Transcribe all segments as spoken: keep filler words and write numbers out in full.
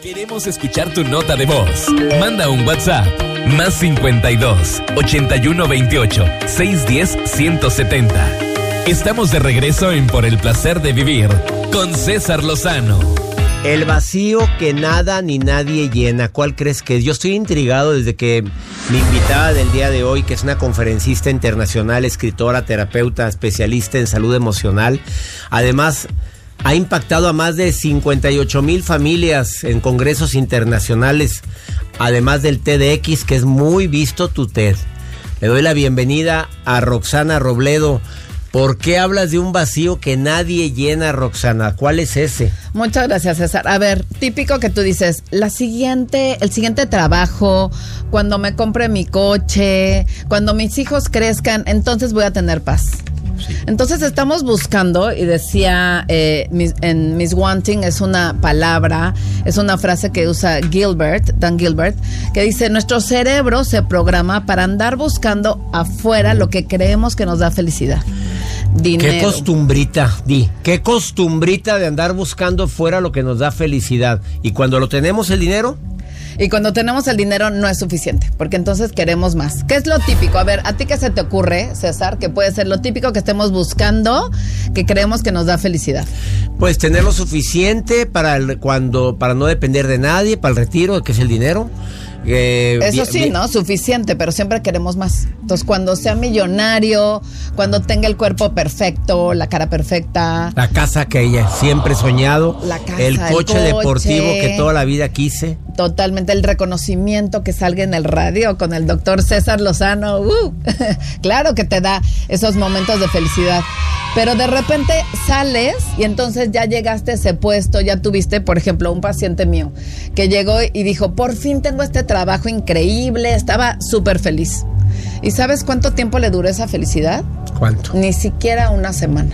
Queremos escuchar tu nota de voz. Manda un WhatsApp. Más cincuenta y dos, ochenta y uno veintiocho, seiscientos diez, ciento setenta. Estamos de regreso en Por el Placer de Vivir con César Lozano. El vacío que nada ni nadie llena. ¿Cuál crees que es? Yo estoy intrigado desde que mi invitada del día de hoy, que es una conferencista internacional, escritora, terapeuta, especialista en salud emocional, además ha impactado a más de cincuenta y ocho mil familias en congresos internacionales, además del T E D X, que es muy visto tu TED. Le doy la bienvenida a Roxana Robledo. ¿Por qué hablas de un vacío que nadie llena, Roxana? ¿Cuál es ese? Muchas gracias, César. A ver, típico que tú dices, la siguiente, el siguiente trabajo, cuando me compre mi coche, cuando mis hijos crezcan, entonces voy a tener paz. Sí. Entonces estamos buscando, y decía eh, mis, en Miss Wanting, es una palabra, es una frase que usa Gilbert, Dan Gilbert, que dice, nuestro cerebro se programa para andar buscando afuera lo que creemos que nos da felicidad. Dinero. Qué costumbrita, Di, qué costumbrita de andar buscando fuera lo que nos da felicidad. Y cuando lo tenemos el dinero... Y cuando tenemos el dinero no es suficiente, porque entonces queremos más. ¿Qué es lo típico? A ver, ¿a ti qué se te ocurre, César? Que puede ser lo típico que estemos buscando, que creemos que nos da felicidad. Pues tener lo suficiente para el, cuando para no depender de nadie, para el retiro, que es el dinero. Eh, Eso sí, bien, ¿no? Suficiente, pero siempre queremos más. Entonces, cuando sea millonario, cuando tenga el cuerpo perfecto, la cara perfecta, la casa que ella siempre soñado, la casa, el coche, el coche deportivo que toda la vida quise. Totalmente, el reconocimiento que salga en el radio con el doctor César Lozano. Uh, claro que te da esos momentos de felicidad. Pero de repente sales y entonces ya llegaste a ese puesto, ya tuviste, por ejemplo, un paciente mío que llegó y dijo, por fin tengo este trabajo increíble, estaba súper feliz. ¿Y sabes cuánto tiempo le duró esa felicidad? ¿Cuánto? Ni siquiera una semana.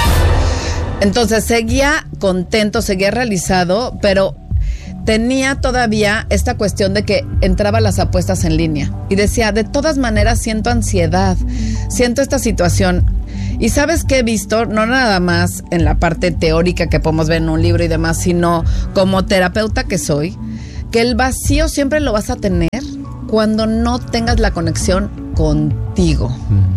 Entonces seguía contento, seguía realizado, pero tenía todavía esta cuestión de que entraba a las apuestas en línea y decía, de todas maneras siento ansiedad, siento esta situación. Y ¿sabes qué he visto? No nada más en la parte teórica que podemos ver en un libro y demás, sino como terapeuta que soy, que el vacío siempre lo vas a tener cuando no tengas la conexión contigo.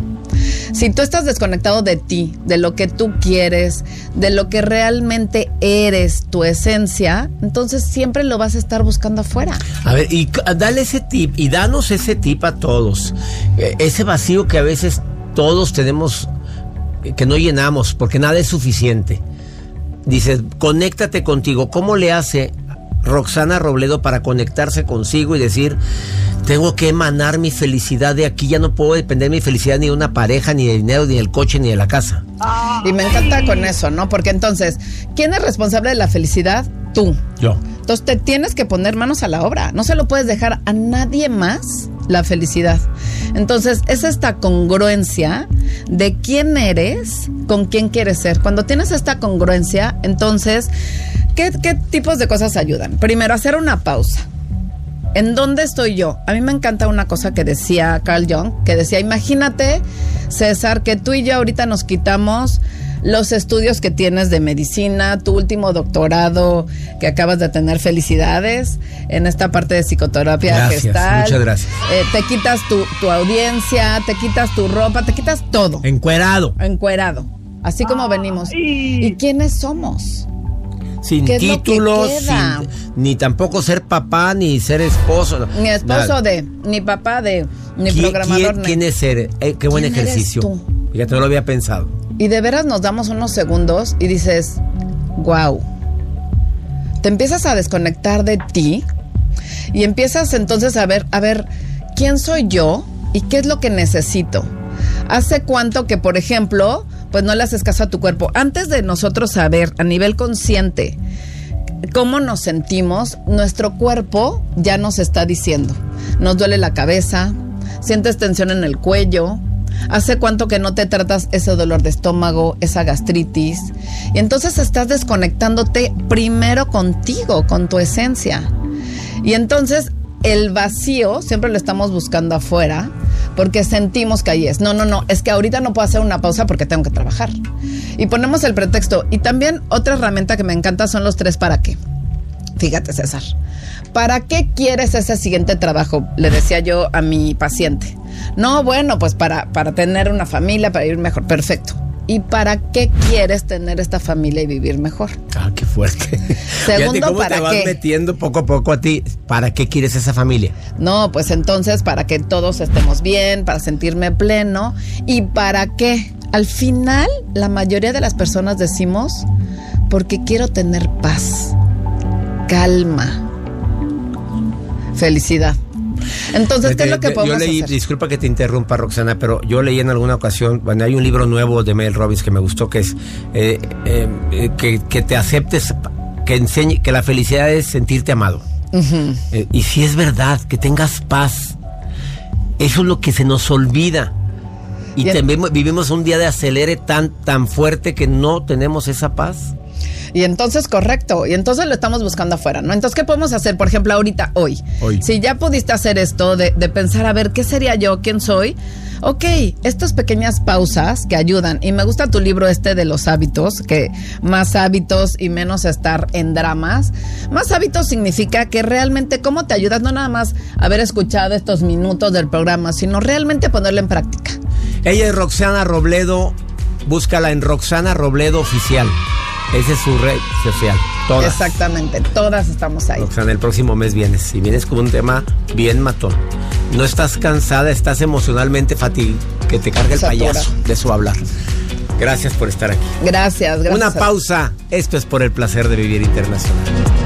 Mm. Si tú estás desconectado de ti, de lo que tú quieres, de lo que realmente eres, tu esencia, entonces siempre lo vas a estar buscando afuera. A ver, y dale ese tip, y danos ese tip a todos. Eh, ese vacío que a veces todos tenemos, que no llenamos, porque nada es suficiente. Dices, conéctate contigo. ¿Cómo le hace Roxana Robledo para conectarse consigo y decir, tengo que emanar mi felicidad de aquí, ya no puedo depender de mi felicidad ni de una pareja, ni de dinero, ni del coche, ni de la casa? Y me encanta con eso, ¿no? Porque entonces, ¿quién es responsable de la felicidad? Tú. Yo. Entonces te tienes que poner manos a la obra. No se lo puedes dejar a nadie más la felicidad. Entonces es esta congruencia de quién eres con quién quieres ser. Cuando tienes esta congruencia, entonces, ¿qué, qué tipos de cosas ayudan? Primero, hacer una pausa. ¿En dónde estoy yo? A mí me encanta una cosa que decía Carl Jung, que decía, imagínate, César, que tú y yo ahorita nos quitamos los estudios que tienes de medicina, tu último doctorado que acabas de tener, felicidades en esta parte de psicoterapia gracias, gestal. Muchas gracias. Eh, te quitas tu, tu audiencia, te quitas tu ropa, te quitas todo. Encuerado. Encuerado. Así como Ay. venimos. ¿Y quiénes somos? Sin títulos, sin, ni tampoco ser papá, ni ser esposo. Ni esposo nada. de, ni papá de, ni ¿Quién, programador. ¿Quién, ¿quién es ser? Eh, qué buen ejercicio. Tú? Fíjate, no lo había pensado. Y de veras nos damos unos segundos y dices, wow. Te empiezas a desconectar de ti y empiezas entonces a ver, a ver, ¿quién soy yo y qué es lo que necesito? ¿Hace cuánto que, por ejemplo, pues no le haces caso a tu cuerpo? Antes de nosotros saber a nivel consciente cómo nos sentimos, nuestro cuerpo ya nos está diciendo. Nos duele la cabeza, sientes tensión en el cuello. ¿Hace cuánto que no te tratas ese dolor de estómago, esa gastritis? Y entonces estás desconectándote primero contigo, con tu esencia. Y entonces el vacío siempre lo estamos buscando afuera porque sentimos que ahí es. No, no, no, es que ahorita no puedo hacer una pausa porque tengo que trabajar. Y ponemos el pretexto. Y también otra herramienta que me encanta son los tres para qué. fíjate, César, ¿para qué quieres ese siguiente trabajo? Le decía yo a mi paciente. No, bueno, pues para, para tener una familia, para vivir mejor. Perfecto. ¿Y para qué quieres tener esta familia y vivir mejor? Ah, qué fuerte. Segundo, Fíjate cómo ¿para te vas qué? metiendo poco a poco a ti. ¿Para qué quieres esa familia? No, pues entonces para que todos estemos bien, para sentirme pleno. ¿Y para qué? Al final, la mayoría de las personas decimos, porque quiero tener paz, calma, felicidad. Entonces, ¿qué es lo que podemos yo leí, hacer? Disculpa que te interrumpa, Roxana, pero yo leí en alguna ocasión, bueno, hay un libro nuevo de Mel Robbins que me gustó, que es eh, eh, que, que te aceptes, que enseñe que la felicidad es sentirte amado. Uh-huh. Eh, y si es verdad, que tengas paz. Eso es lo que se nos olvida. Y también vivimos un día de acelere tan, tan fuerte que no tenemos esa paz. Y entonces, correcto, y entonces lo estamos buscando afuera, ¿no? Entonces, ¿qué podemos hacer? Por ejemplo, ahorita, hoy. hoy. Si ya pudiste hacer esto de, de pensar, a ver, ¿qué sería yo? ¿Quién soy? Ok, estas pequeñas pausas que ayudan. Y me gusta tu libro este de los hábitos, que más hábitos y menos estar en dramas. Más hábitos significa que realmente cómo te ayudas, no nada más haber escuchado estos minutos del programa, sino realmente ponerlo en práctica. Ella es Roxana Robledo, búscala en Roxana Robledo Oficial. Esa es su red social. Todas. Exactamente, todas estamos ahí. Roxana, el próximo mes vienes. Y vienes con un tema bien matón. No estás cansada, estás emocionalmente fatigada. Que te carga el Satura. payaso de su hablar. Gracias por estar aquí. Gracias, gracias. Una pausa. Esto es Por el Placer de Vivir Internacional.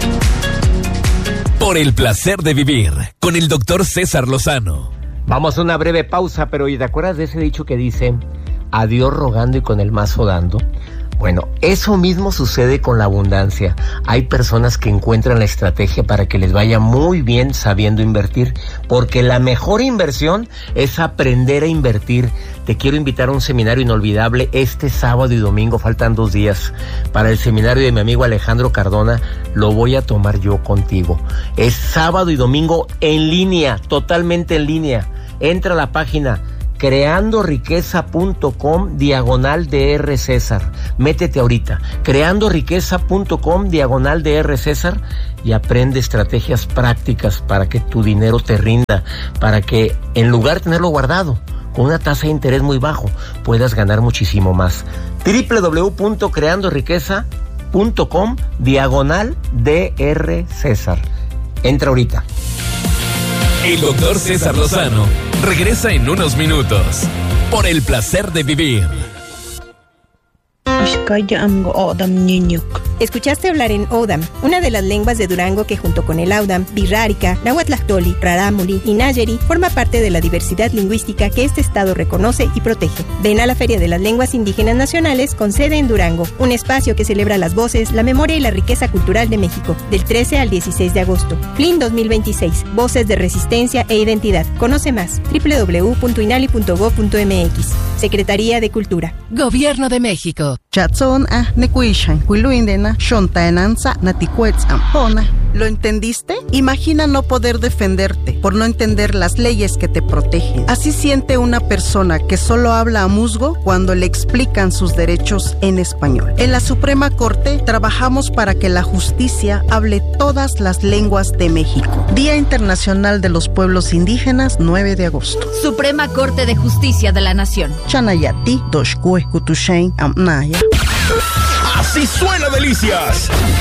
Por el Placer de Vivir, con el doctor César Lozano. Vamos a una breve pausa, pero ¿te acuerdas de ese dicho que dice: a Dios rogando y con el mazo dando? Bueno, eso mismo sucede con la abundancia. Hay personas que encuentran la estrategia para que les vaya muy bien sabiendo invertir, porque la mejor inversión es aprender a invertir. Te quiero invitar a un seminario inolvidable este sábado y domingo, faltan dos días para el seminario de mi amigo Alejandro Cardona. Lo voy a tomar yo contigo. Es sábado y domingo en línea, totalmente en línea. Entra a la página creandoriqueza.com diagonal DR César. Métete ahorita, creandoriqueza.com diagonal DR César, y aprende estrategias prácticas para que tu dinero te rinda, para que en lugar de tenerlo guardado con una tasa de interés muy bajo, puedas ganar muchísimo más. doble u doble u doble u punto creandoriqueza.com diagonal DR César. Entra ahorita. El doctor César Lozano regresa en unos minutos. Por el Placer de Vivir. Escuchaste hablar en Odam, una de las lenguas de Durango que junto con el Audam, Birrárica, Nahuatlactoli, Rarámuri y Nayeri forma parte de la diversidad lingüística que este estado reconoce y protege. Ven a la Feria de las Lenguas Indígenas Nacionales con sede en Durango, un espacio que celebra las voces, la memoria y la riqueza cultural de México, del trece al dieciséis de agosto. F L I N dos mil veintiséis, Voces de Resistencia e Identidad. Conoce más, doble u doble u doble u punto inali punto gob punto m x. Secretaría de Cultura. Gobierno de México. Chatson ah nekuishan kuiluindena shontaenanza naticuetz ampona. ¿Lo entendiste? Imagina no poder defenderte por no entender las leyes que te protegen. Así siente una persona que solo habla a musgo cuando le explican sus derechos en español. En la Suprema Corte trabajamos para que la justicia hable todas las lenguas de México. Día Internacional de los Pueblos Indígenas, nueve de agosto. Suprema Corte de Justicia de la Nación. Chanayati, Doshkue, Kutushain, Amnaya. Así suena Delicias.